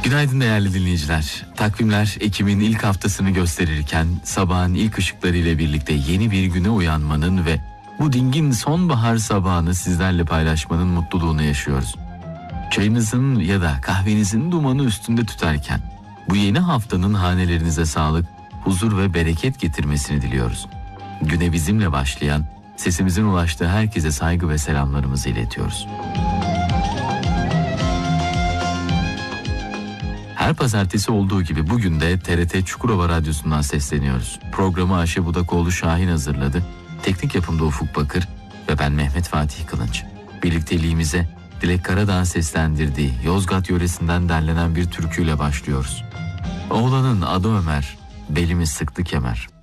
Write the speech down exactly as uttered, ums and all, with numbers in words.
Günaydın değerli dinleyiciler. Takvimler Ekim'in ilk haftasını gösterirken sabahın ilk ışıklarıyla birlikte yeni bir güne uyanmanın ve bu dingin sonbahar sabahını sizlerle paylaşmanın mutluluğunu yaşıyoruz. Çayınızın ya da kahvenizin dumanı üstünde tüterken bu yeni haftanın hanelerinize sağlık, huzur ve bereket getirmesini diliyoruz. Güne bizimle başlayan, sesimizin ulaştığı herkese saygı ve selamlarımızı iletiyoruz. Her pazartesi olduğu gibi bugün de T R T Çukurova Radyosu'ndan sesleniyoruz. Programı Ayşe Budakoğlu Şahin hazırladı. Teknik yapımda Ufuk Bakır ve ben Mehmet Fatih Kılınç. Birlikteliğimize Dilek Karadağ'ın seslendirdiği Yozgat yöresinden derlenen bir türküyle başlıyoruz. Oğlanın adı Ömer, belimi sıktı kemer.